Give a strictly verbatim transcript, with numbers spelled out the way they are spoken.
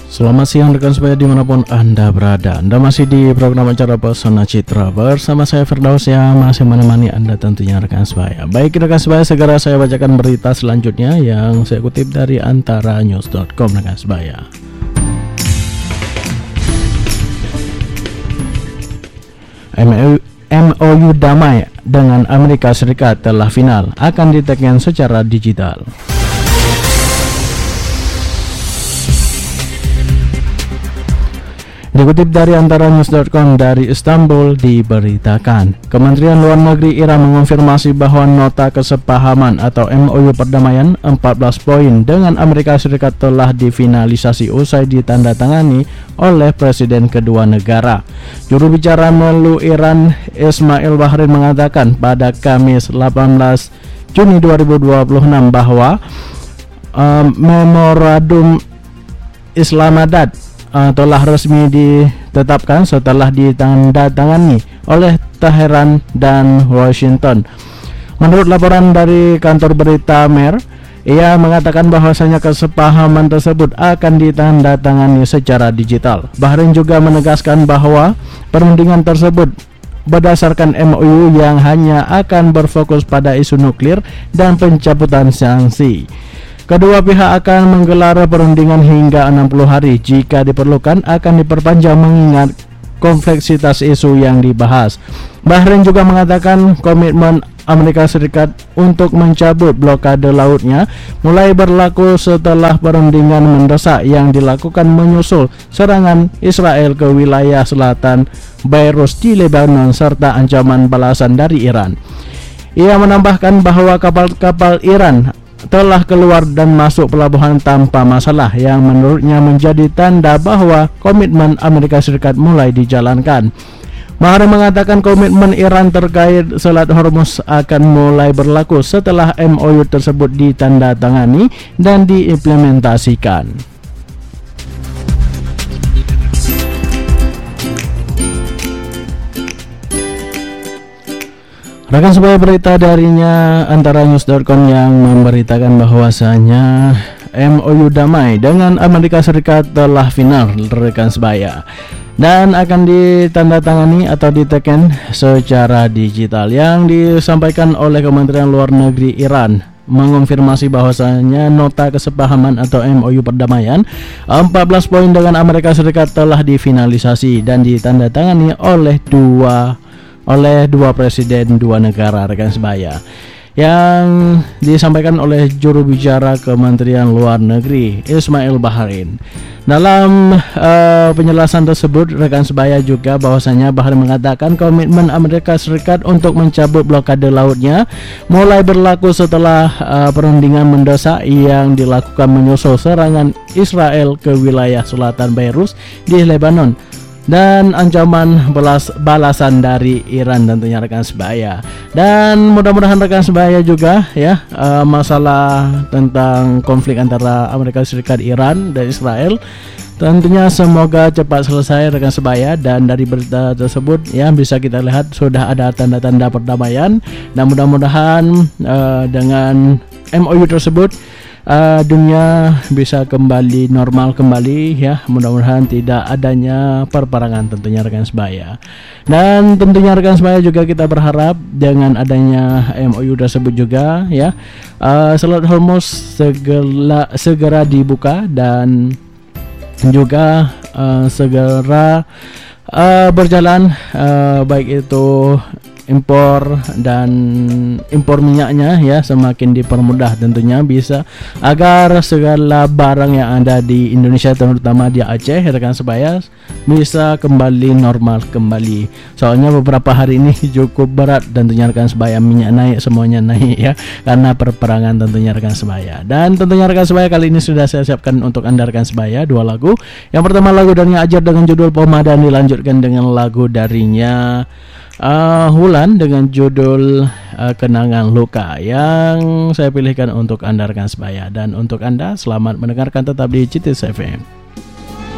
Selamat siang rekan sebaya dimanapun Anda berada. Anda masih di program acara Pesona Citra bersama saya Firdaus yang masih menemani Anda tentunya rekan sebaya. Baik rekan sebaya, segera saya bacakan berita selanjutnya yang saya kutip dari antara news dot com rekan sebaya. M O U damai dengan Amerika Serikat telah final, akan ditekan secara digital. Dikutip dari antara news dot com dari Istanbul diberitakan, Kementerian Luar Negeri Iran mengonfirmasi bahwa nota kesepahaman atau M O U perdamaian empat belas poin dengan Amerika Serikat telah difinalisasi usai ditandatangani oleh presiden kedua negara. Juru bicara Menlu Iran Ismail Bahrain mengatakan pada Kamis delapan belas Juni dua ribu dua puluh enam bahwa um, memorandum Islamadat Uh, telah resmi ditetapkan setelah ditandatangani oleh Teheran dan Washington. Menurut laporan dari kantor berita Mer, ia mengatakan bahwasanya kesepahaman tersebut akan ditandatangani secara digital. Bahrain juga menegaskan bahwa perundingan tersebut berdasarkan M O U yang hanya akan berfokus pada isu nuklir dan pencabutan sanksi. Kedua pihak akan menggelar perundingan hingga enam puluh hari. Jika diperlukan akan diperpanjang mengingat kompleksitas isu yang dibahas. Bahrain juga mengatakan komitmen Amerika Serikat untuk mencabut blokade lautnya mulai berlaku setelah perundingan mendesak yang dilakukan menyusul serangan Israel ke wilayah selatan Beirut di Lebanon serta ancaman balasan dari Iran. Ia menambahkan bahwa kapal-kapal Iran telah keluar dan masuk pelabuhan tanpa masalah, yang menurutnya menjadi tanda bahwa komitmen Amerika Serikat mulai dijalankan. Bahrain mengatakan komitmen Iran terkait Selat Hormuz akan mulai berlaku setelah M O U tersebut ditandatangani dan diimplementasikan. Rekan sebaya, berita darinya antara news dot com yang memberitakan bahwasanya M O U damai dengan Amerika Serikat telah final rekan sebaya dan akan ditandatangani atau diteken secara digital. Yang disampaikan oleh Kementerian Luar Negeri Iran mengonfirmasi bahwasanya nota kesepahaman atau M O U perdamaian empat belas poin dengan Amerika Serikat telah difinalisasi dan ditandatangani oleh dua oleh dua presiden dua negara rekan sebaya, yang disampaikan oleh juru bicara Kementerian Luar Negeri Ismail Bahrain. Dalam uh, penjelasan tersebut rekan sebaya juga bahwasanya Bahrain mengatakan komitmen Amerika Serikat untuk mencabut blokade lautnya mulai berlaku setelah uh, perundingan mendesak yang dilakukan menyusul serangan Israel ke wilayah selatan Beirut di Lebanon dan ancaman balas, balasan dari Iran tentunya rekan sebaya. Dan mudah-mudahan rekan sebaya juga ya uh, masalah tentang konflik antara Amerika Serikat, Iran dan Israel tentunya semoga cepat selesai rekan sebaya. Dan dari berita tersebut ya bisa kita lihat sudah ada tanda-tanda perdamaian, dan mudah-mudahan uh, dengan M O U tersebut Uh, dunia bisa kembali normal kembali ya. Mudah-mudahan tidak adanya perperangan tentunya rekan sebaya. Dan tentunya rekan sebaya juga kita berharap dengan adanya M O U tersebut juga ya uh, Selat Hormuz segera, segera dibuka dan juga uh, segera uh, berjalan uh, baik itu impor dan impor minyaknya ya semakin dipermudah tentunya bisa agar segala barang yang ada di Indonesia terutama di Aceh rekan sebaya bisa kembali normal kembali. Soalnya beberapa hari ini cukup berat tentunya rekan sebaya, minyak naik, semuanya naik ya karena perperangan tentunya rekan sebaya. Dan tentunya rekan sebaya kali ini sudah saya siapkan untuk Anda rekan sebaya dua lagu. Yang pertama lagu darinya Ajar dengan judul Poma, dan dilanjutkan dengan lagu darinya Uh, Wulan dengan judul uh, Kenangan Luka, yang saya pilihkan untuk Anda rekan sebaya. Dan untuk Anda selamat mendengarkan tetap di C T S F M.